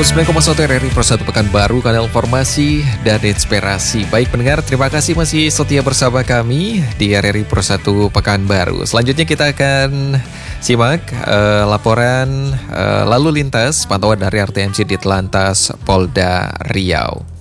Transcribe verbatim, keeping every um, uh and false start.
puluh sembilan koma satu R R I Pro satu Pekanbaru, kanal informasi dan inspirasi. Baik pendengar, terima kasih masih setia bersama kami di R R I Pro satu Pekanbaru. Selanjutnya kita akan simak uh, laporan uh, lalu lintas pantauan dari R T M C Ditlantas Polda Riau.